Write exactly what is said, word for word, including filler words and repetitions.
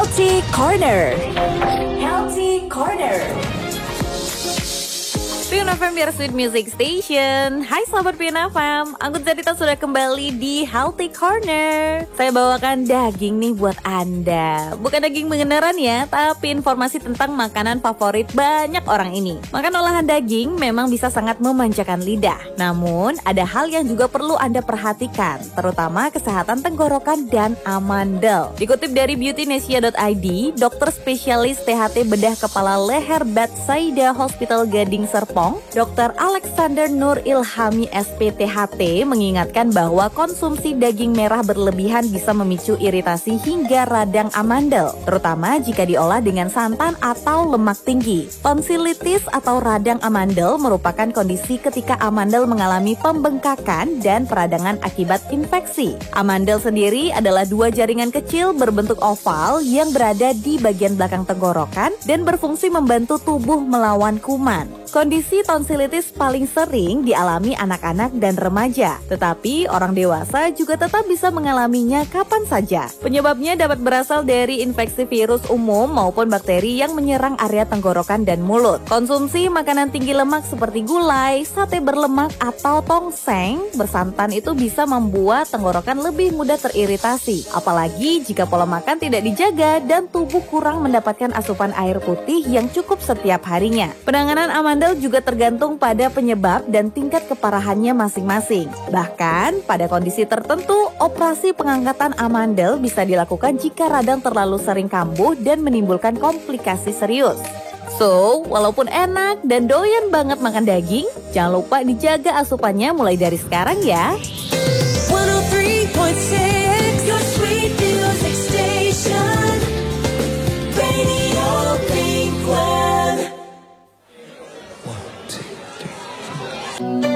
Healthy Corner. Healthy Corner. Pion F M biar Sweet Music Station. Hai sahabat Pion F M, Anggun Zadita sudah kembali di Healthy Corner. Saya bawakan daging nih buat Anda. Bukan daging beneran ya, tapi informasi tentang makanan favorit banyak orang ini. Makan olahan daging memang bisa sangat memanjakan lidah. Namun ada hal yang juga perlu Anda perhatikan, terutama kesehatan tenggorokan dan amandel. Dikutip dari beautynesia dot i d, dokter spesialis T H T bedah kepala leher Bethsaida Hospital Gading Serpong, dokter Alexander Nur Ilhami S P T H T mengingatkan bahwa konsumsi daging merah berlebihan bisa memicu iritasi hingga radang amandel, terutama jika diolah dengan santan atau lemak tinggi. Tonsilitis atau radang amandel merupakan kondisi ketika amandel mengalami pembengkakan dan peradangan akibat infeksi. Amandel sendiri adalah dua jaringan kecil berbentuk oval yang berada di bagian belakang tenggorokan dan berfungsi membantu tubuh melawan kuman. Kondisi tonsilitis paling sering dialami anak-anak dan remaja, tetapi orang dewasa juga tetap bisa mengalaminya kapan saja. Penyebabnya dapat berasal dari infeksi virus umum maupun bakteri yang menyerang area tenggorokan dan mulut. Konsumsi makanan tinggi lemak seperti gulai, sate berlemak, atau tongseng bersantan itu bisa membuat tenggorokan lebih mudah teriritasi, apalagi jika pola makan tidak dijaga dan tubuh kurang mendapatkan asupan air putih yang cukup setiap harinya. Penanganan amandel juga tergantung pada penyebab dan tingkat keparahannya masing-masing. Bahkan, pada kondisi tertentu, operasi pengangkatan amandel bisa dilakukan jika radang terlalu sering kambuh dan menimbulkan komplikasi serius. So, walaupun enak dan doyan banget makan daging, jangan lupa dijaga asupannya mulai dari sekarang ya. one oh three point six, your sweet music station, Radio Pink One.